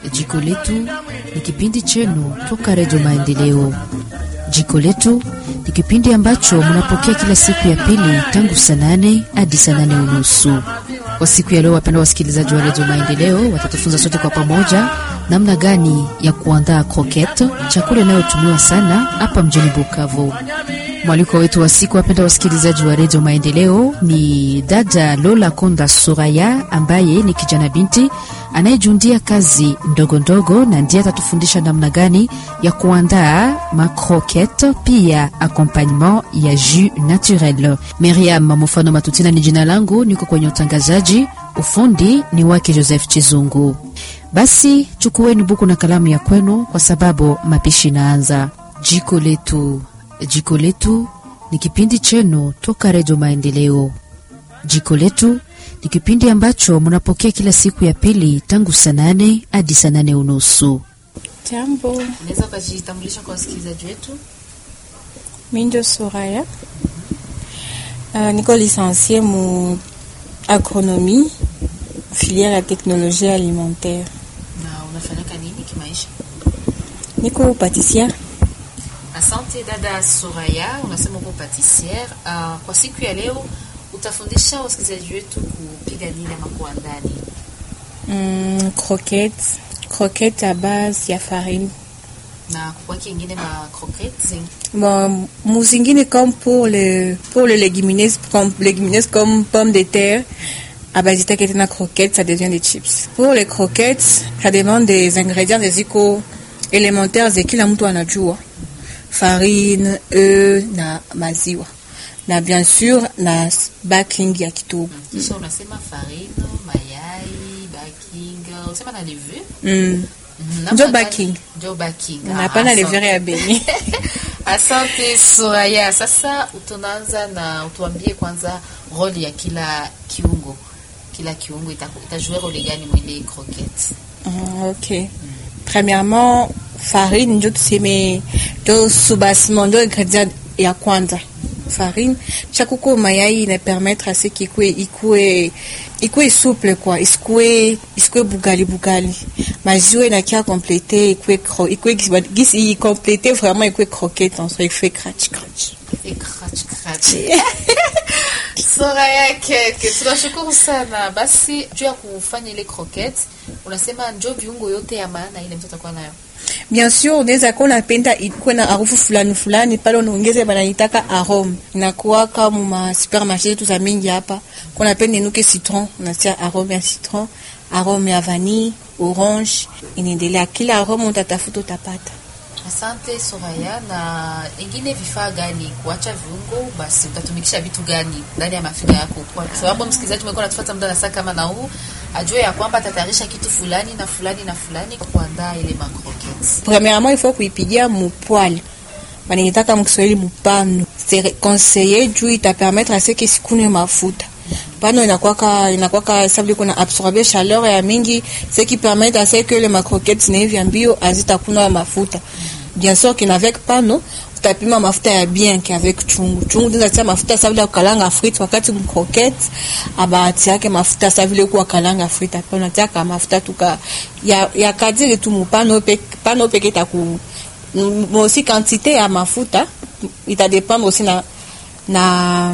Jiko Letu ni kipindi chenu toka Redio Maendeleo. Jiko Letu ni kipindi ambacho mnapokea kila siku ya pili tangu saa 8 hadi saa 8:30. Kwa siku ya leo, wapenda wasikilizaji wa Redio Maendeleo, watatufunza sote kwa pamoja namna gani ya kuandaa croquette, chakula inayotumiwa sana hapa mjini Bukavu. Mwaliko wetu wa siku, wapenda wasikilizaji wa Redio Maendeleo, ni dada Lola Konda Soraya, ambaye ni kijana binti anayejundia kazi ndogo ndogo, na ndiye atatufundisha namna gani ya kuandaa macroquette, pia accompagnement ya jus naturel. Miriam Mufano Matutina ni jina langu, niko kwenye utangazaji, ufundi ni wake Joseph Chizungu. Basi chukueni buku na kalamu ya kwenu, kwa sababu mapishi naanza. Jiko Letu. Jiko Letu ni kipindi chenu toka Redio Maendeleo. Jiko Letu ni kipindi ambacho mnapokea kila siku ya pili tangu saa 8 hadi saa 8:30. Jambo. Naweza kujitambulisha kwa wasikilizaji wetu? Minjo Soraya. Niko licenciée mu agronomie, filière ya technologie alimentaire. Na unafanya nini kimaisha? Niko pâtissière. Asante dada Soraya, unasema uko pâtissière. Kwa siku ya leo utafundisha wasikilizaji wetu kupiga nini ama kuandaa nini? Croquette à base ya farine. Na kwa kingine ma croquettes? Bon, muzingine comme pour les légumineuses, comme pommes de terre. À base de na croquettes, ça devient des chips. Pour les croquettes, ça demande des ingrédients des élémentaires et kila mtu anajua. Farine, na maziwa. Na bien sûr na baking ya kidogo. Kisha unasema farine, mayai, baking, unasema na levure? Ndio baking. Ndio baking. Hapana levure ya beni. Asante Soraya. Sasa tunaanza na utuambie kwanza role ya kila kiungo. Kila kiungo itajua role gani mwile croquette? OK. Premièrement, farine ndio tuseme ndio soubassement, ndio ingrédient ya kwanza. Farine, chakuko mayai ina permettre à ce ikue souple quoi, isikue bugali. Maziwa inakia compléter ikue compléter vraiment ikue croquette, on se fait crunch. Et crunch. Soraya, tunashukuru sana. Basi juu ya kufanya ile croquette, unasema ndio viungo yote ya maana ile mtoto kwa nayo. Bien sûr, unaweza kuwa unapenda ikuwe na harufu fulani pale unaongeza banaitaka arome. Inakuwa kama supermarché yetu za mingi hapa. Kuna napenda inuke citron, unatia arome ya citron, arome ya vanille, orange, inaendelea kila arome utatafuta utapata. Asante Soraya. Na ingine vifaa gani kuacha viungo, basi utatumikisha vitu gani ndani ya mafiga yako? Kwa sababu msikilizaji umekuwa unatufuata muda na saa kama na huu, ajue ya kwamba atatayarisha kitu fulani kwa kuandaa ile macroquettes. Premièrement, il faut kuipigia mupoil. Wanitaka mkiswahili mupano. C'est conseillé juu ita permettre à ce que sikune mafuta. Pano inakuwa sababu kuna absorber chaleur ya mingi, ce qui permet à ce que les macroquettes ne mbio azitakuna mafuta. Bien sûr qu'avec pano utapima mafuta ya bien qu'avec chungu ndio mafuta sababu ya kukalanga frites, wakati mcroquette abati yake mafuta sababu ile kwa kalanga frites hapo unataka mafuta tuka ya kadiri tu mupano peke taku aussi quantité ya mafuta ita dépendre aussi na